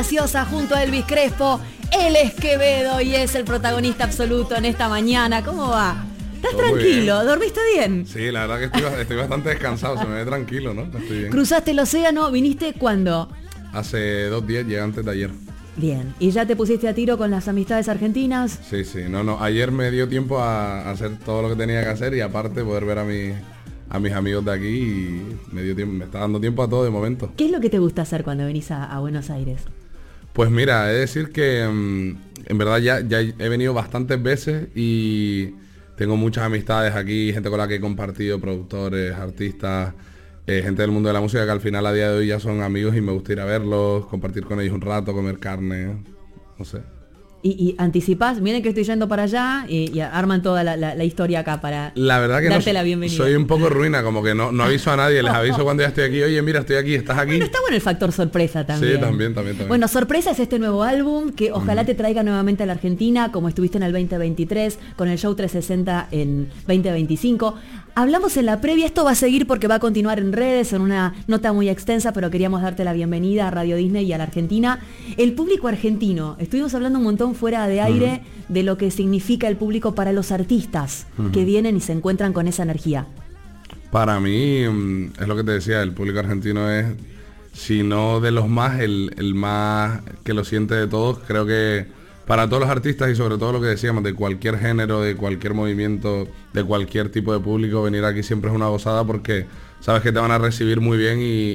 Graciosa junto a Elvis Crespo. Él es Quevedo y es el protagonista absoluto en esta mañana. ¿Cómo va? ¿Estás tranquilo? ¿Dormiste bien? Sí, la verdad que estoy bastante descansado, se me ve tranquilo, ¿no? Estoy bien. ¿Cruzaste el océano? ¿Viniste cuándo? Hace 2 días, llegué antes de ayer. Bien. ¿Y ya te pusiste a tiro con las amistades argentinas? Sí, no, ayer me dio tiempo a hacer todo lo que tenía que hacer y aparte poder ver a mis amigos de aquí y me está dando tiempo a todo de momento. ¿Qué es lo que te gusta hacer cuando venís a Buenos Aires? Pues mira, he de decir que en verdad ya he venido bastantes veces y tengo muchas amistades aquí, gente con la que he compartido, productores, artistas, gente del mundo de la música que al final a día de hoy ya son amigos y me gusta ir a verlos, compartir con ellos un rato, comer carne, no sé. Y anticipás, miren que estoy yendo para allá y arman toda la historia acá para la verdad que darte la bienvenida. Soy un poco ruina, como que no aviso a nadie, les aviso cuando ya estoy aquí, oye mira, estoy aquí, estás aquí. Bueno, está bueno el factor sorpresa también. Sí, también. Bueno, sorpresa es este nuevo álbum que ojalá te traiga nuevamente a la Argentina, como estuviste en el 2023, con el show 360 en 2025. Hablamos en la previa, esto va a seguir porque va a continuar en redes, en una nota muy extensa, pero queríamos darte la bienvenida a Radio Disney y a la Argentina. El público argentino, estuvimos hablando un montón fuera de aire de lo que significa el público para los artistas que vienen y se encuentran con esa energía. Para mí, es lo que te decía, el público argentino es, si no de los más, el más que lo siente de todos. Creo que para todos los artistas y sobre todo lo que decíamos, de cualquier género, de cualquier movimiento, de cualquier tipo de público, venir aquí siempre es una gozada porque sabes que te van a recibir muy bien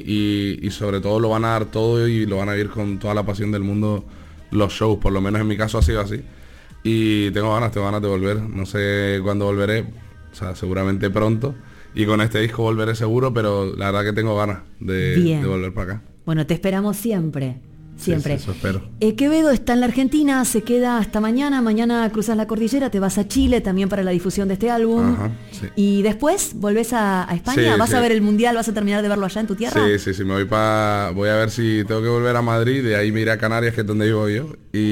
y sobre todo lo van a dar todo y lo van a vivir con toda la pasión del mundo los shows, por lo menos en mi caso ha sido así. Y tengo ganas de volver, no sé cuándo volveré, o sea, seguramente pronto. Y con este disco volveré seguro, pero la verdad que tengo ganas de volver para acá. Bueno, te esperamos siempre. Siempre. Sí, eso espero. Quevedo está en la Argentina, se queda hasta mañana. Mañana cruzas la cordillera, te vas a Chile también para la difusión de este álbum. Ajá, sí. Y después volvés a España. Sí, ¿Vas a ver el mundial? ¿Vas a terminar de verlo allá en tu tierra? Sí, me voy a ver si tengo que volver a Madrid, de ahí me iré a Canarias, que es donde vivo yo.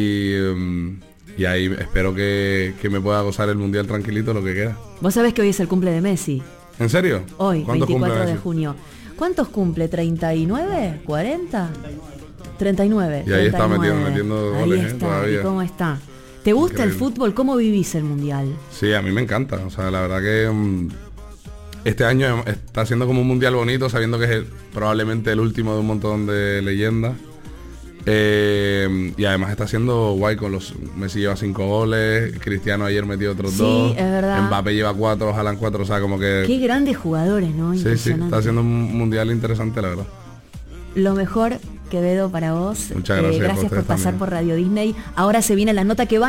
Y ahí espero que me pueda gozar el mundial tranquilito, lo que queda. Vos sabés que hoy es el cumple de Messi. ¿En serio? Hoy, 24 de junio. ¿Cuántos cumple? ¿39? ¿40? 39. Y ahí 39. está metiendo goles. Ahí está. Todavía. ¿Y cómo está? ¿Te gusta Increíble. el fútbol? ¿Cómo vivís el mundial? Sí, a mí me encanta. O sea, la verdad que este año está siendo como un mundial bonito, sabiendo que es probablemente el último de un montón de leyendas. Y además está siendo guay con los... Messi lleva 5 goles, Cristiano ayer metió otros 2. Sí, es verdad. Mbappé lleva 4, Haaland 4, o sea, como que... Qué grandes jugadores, ¿no? Sí, está siendo un mundial interesante, la verdad. Lo mejor, Quevedo, para vos. Muchas gracias. Gracias por pasar también. por Radio Disney. Ahora se viene la nota que va